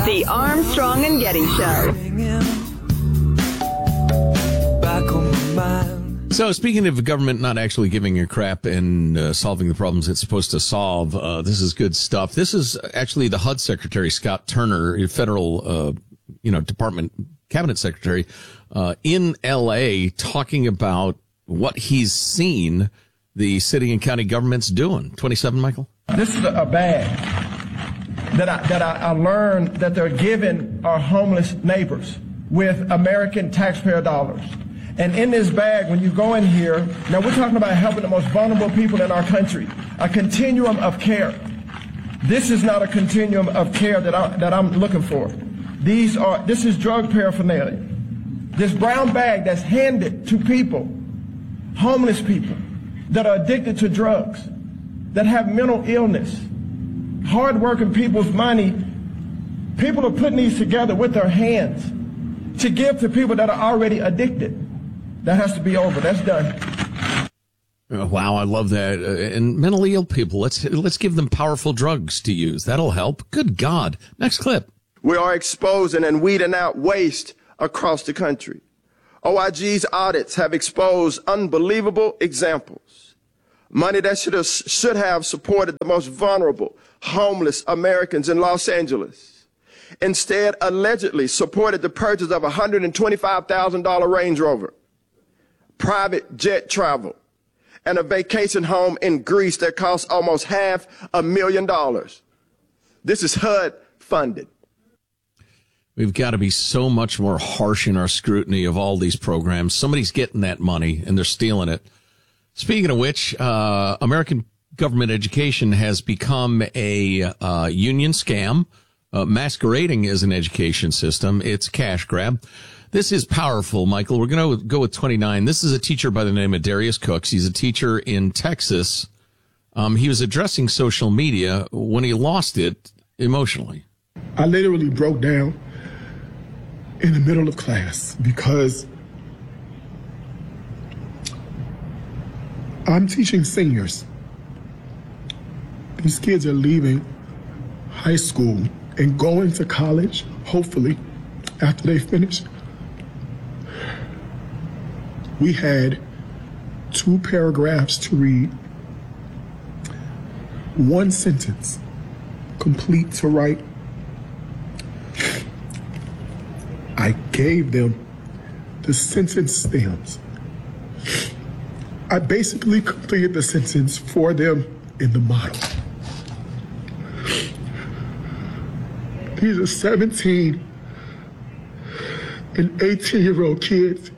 The Armstrong and Getty Show. So, speaking of government not actually giving a crap and solving the problems it's supposed to solve, this is good stuff. This is actually the HUD Secretary, Scott Turner, federal, department cabinet secretary, in L.A., talking about what he's seen the city and county governments doing. 27, Michael? This is a bag that I learned that they're giving our homeless neighbors with American taxpayer dollars. And in this bag, when you go in here, now we're talking about helping the most vulnerable people in our country, a continuum of care. This is not a continuum of care that I'm looking for. This is drug paraphernalia. This brown bag that's handed to people, homeless people, that are addicted to drugs, that have mental illness, hardworking people's money. People are putting these together with their hands to give to people that are already addicted. That has to be over. That's done. Wow, I love that. And mentally ill people, let's give them powerful drugs to use. That'll help. Good God. Next clip. We are exposing and weeding out waste across the country. OIG's audits have exposed unbelievable examples. Money that should have supported the most vulnerable, homeless Americans in Los Angeles instead allegedly supported the purchase of a $125,000 Range Rover, private jet travel, and a vacation home in Greece that cost almost $500,000. This is HUD funded. We've got to be so much more harsh in our scrutiny of all these programs. Somebody's getting that money and they're stealing it. Speaking of which, American government education has become a union scam, masquerading as an education system. It's a cash grab. This is powerful, Michael. We're going to go with 29. This is a teacher by the name of Darius Cooks. He's a teacher in Texas. He was addressing social media when he lost it emotionally. I literally broke down in the middle of class because I'm teaching seniors. These kids are leaving high school and going to college, hopefully, after they finish. We had 2 paragraphs to read, 1 sentence, complete to write. I gave them the sentence stems. I basically completed the sentence for them in the model. These are 17 and 18-year-old kids,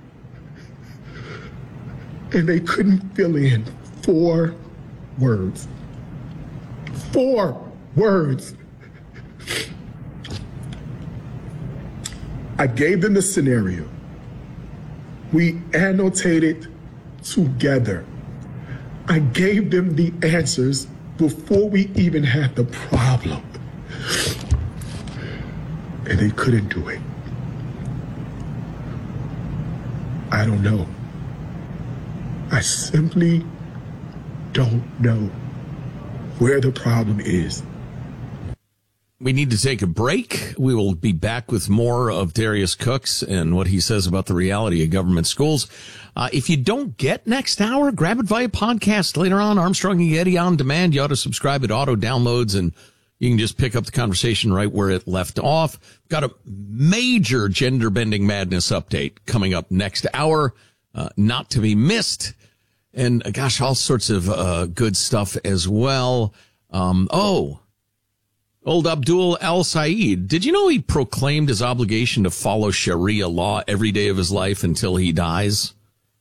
and they couldn't fill in 4 words. 4 words. I gave them the scenario. We annotated together. I gave them the answers before we even had the problem. And they couldn't do it. I don't know. I simply don't know where the problem is. We need to take a break. We will be back with more of Darius Cooks and what he says about the reality of government schools. If you don't get next hour, grab it via podcast later on. Armstrong and Getty on demand. You ought to subscribe. It auto downloads and you can just pick up the conversation right where it left off. Got a major gender bending madness update coming up next hour, not to be missed. And gosh, all sorts of good stuff as well. Old Abdul al-Said, did you know he proclaimed his obligation to follow Sharia law every day of his life until he dies?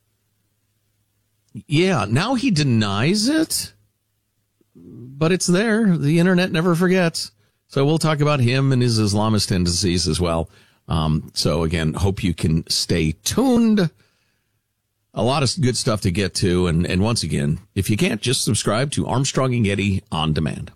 Yeah, now he denies it, but it's there. The internet never forgets. So we'll talk about him and his Islamist tendencies as well. So again, hope you can stay tuned. A lot of good stuff to get to. And once again, if you can't, just subscribe to Armstrong and Getty on demand.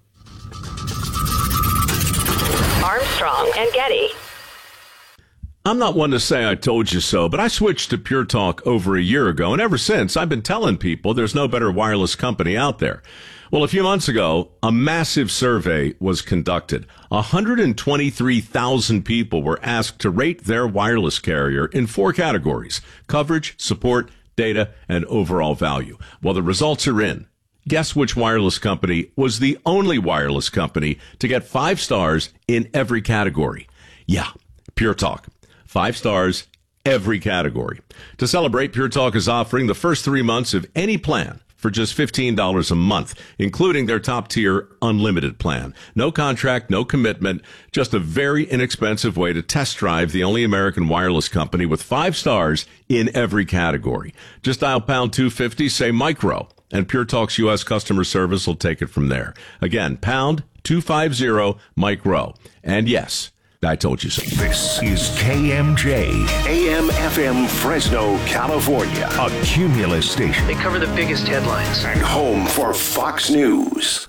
Armstrong and Getty. I'm not one to say I told you so, but I switched to Pure Talk over a year ago, and ever since, I've been telling people there's no better wireless company out there. Well, a few months ago, a massive survey was conducted. 123,000 people were asked to rate their wireless carrier in 4 categories: coverage, support, data, and overall value. Well, the results are in. Guess which wireless company was the only wireless company to get 5 stars in every category? Yeah, Pure Talk. 5 stars, every category. To celebrate, Pure Talk is offering the first 3 months of any plan for just $15 a month, including their top-tier unlimited plan. No contract, no commitment, just a very inexpensive way to test drive the only American wireless company with 5 stars in every category. Just dial pound 250, say micro, and Pure Talk's U.S. customer service will take it from there. Again, pound 250 micro. And yes, I told you so. This is KMJ, AM FM Fresno, California, a Cumulus station. They cover the biggest headlines. And home for Fox News.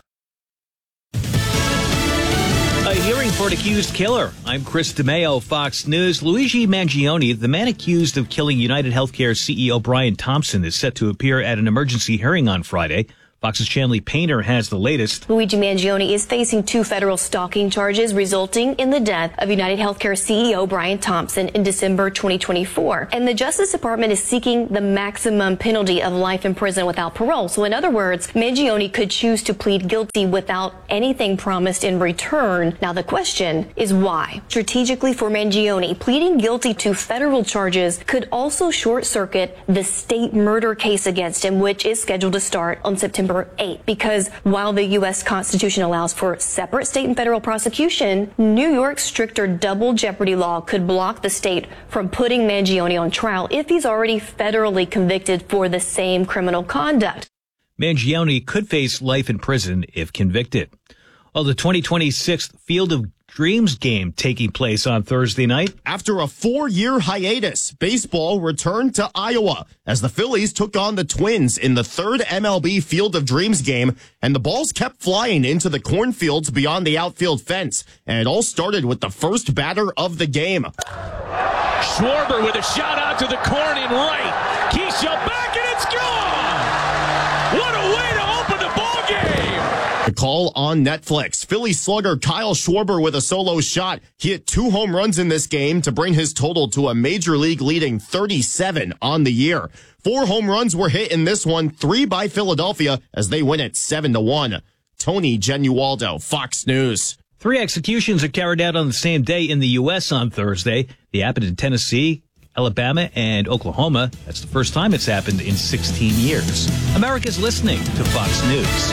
A hearing for an accused killer. I'm Chris DeMeo, Fox News. Luigi Mangione, the man accused of killing United Healthcare CEO Brian Thompson, is set to appear at an emergency hearing on Friday. Fox's Shanley Painter has the latest. Luigi Mangione is facing 2 federal stalking charges resulting in the death of United Healthcare CEO Brian Thompson in December 2024. And the Justice Department is seeking the maximum penalty of life in prison without parole. So in other words, Mangione could choose to plead guilty without anything promised in return. Now the question is why? Strategically for Mangione, pleading guilty to federal charges could also short-circuit the state murder case against him, which is scheduled to start on September 8, because while the U.S. Constitution allows for separate state and federal prosecution, New York's stricter double jeopardy law could block the state from putting Mangione on trial if he's already federally convicted for the same criminal conduct. Mangione could face life in prison if convicted. Well, the 2026 Field of Dreams game taking place on Thursday night. After a 4-year hiatus, baseball returned to Iowa as the Phillies took on the Twins in the 3rd MLB Field of Dreams game, and the balls kept flying into the cornfields beyond the outfield fence. And it all started with the first batter of the game. Schwarber with a shot out to the corn in right. Keishel back, and it's gone! What a way to open the ball game! The call on Netflix. Philly slugger Kyle Schwarber with a solo shot. He hit 2 home runs in this game to bring his total to a major league leading 37 on the year. 4 home runs were hit in this one, 3 by Philadelphia as they win it 7-1. Tony Genualdo, Fox News. 3 executions are carried out on the same day in the U.S. on Thursday. They happened in Tennessee, Alabama, and Oklahoma. That's the first time it's happened in 16 years. America's listening to Fox News.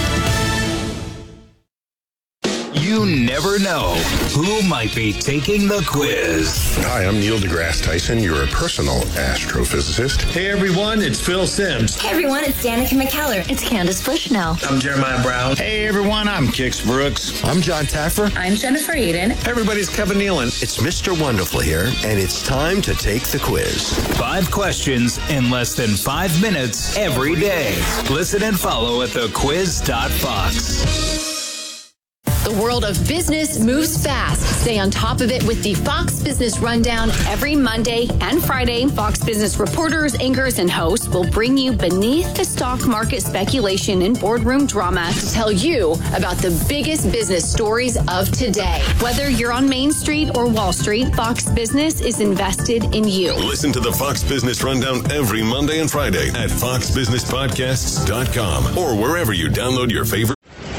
You never know who might be taking the quiz. Hi, I'm Neil deGrasse Tyson, your personal astrophysicist. Hey everyone, it's Phil Sims. Hey everyone, it's Danica McKellar. It's Candace Bushnell. I'm Jeremiah Brown. Hey everyone, I'm Kix Brooks. I'm John Taffer. I'm Jennifer Aiden. Hey everybody, it's Kevin Nealon. It's Mr. Wonderful here, and it's time to take the quiz. 5 questions in less than 5 minutes every day. Listen and follow at thequiz.fox. The world of business moves fast. Stay on top of it with the Fox Business Rundown every Monday and Friday. Fox Business reporters, anchors, and hosts will bring you beneath the stock market speculation and boardroom drama to tell you about the biggest business stories of today. Whether you're on Main Street or Wall Street, Fox Business is invested in you. Listen to the Fox Business Rundown every Monday and Friday at foxbusinesspodcasts.com or wherever you download your favorite.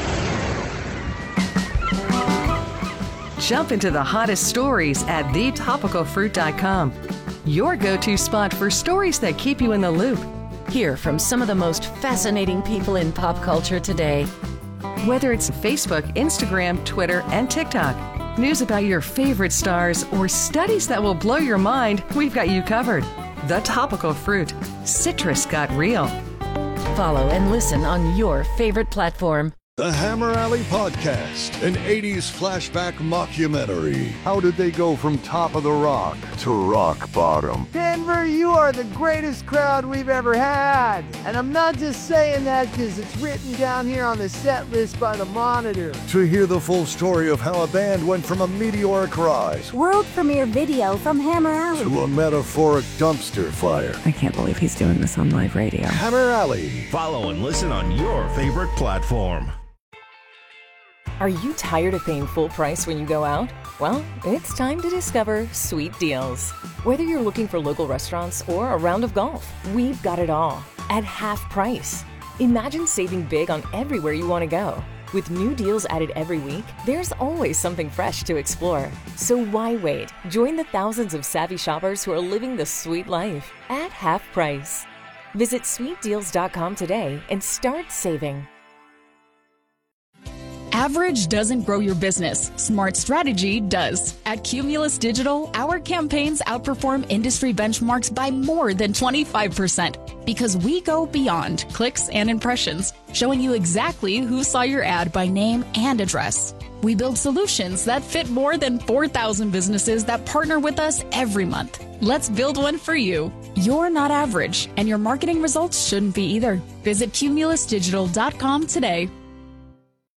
Jump into the hottest stories at thetopicalfruit.com. Your go-to spot for stories that keep you in the loop. Hear from some of the most fascinating people in pop culture today. Whether it's Facebook, Instagram, Twitter, and TikTok, news about your favorite stars, or studies that will blow your mind, we've got you covered. The Topical Fruit. Citrus got real. Follow and listen on your favorite platform. The Hammer Alley Podcast, an 80s flashback mockumentary. How did they go from top of the rock to rock bottom? Then Denver, you are the greatest crowd we've ever had. And I'm not just saying that because it's written down here on the set list by the Monitor. To hear the full story of how a band went from a meteoric rise, world premiere video from Hammer Alley, to a metaphoric dumpster fire. I can't believe he's doing this on live radio. Hammer Alley. Follow and listen on your favorite platform. Are you tired of paying full price when you go out? Well, it's time to discover Sweet Deals. Whether you're looking for local restaurants or a round of golf, we've got it all at half price. Imagine saving big on everywhere you want to go. With new deals added every week, there's always something fresh to explore. So why wait? Join the thousands of savvy shoppers who are living the sweet life at half price. Visit sweetdeals.com today and start saving. Average doesn't grow your business. Smart strategy does. At Cumulus Digital, our campaigns outperform industry benchmarks by more than 25% because we go beyond clicks and impressions, showing you exactly who saw your ad by name and address. We build solutions that fit more than 4,000 businesses that partner with us every month. Let's build one for you. You're not average, and your marketing results shouldn't be either. Visit cumulusdigital.com today.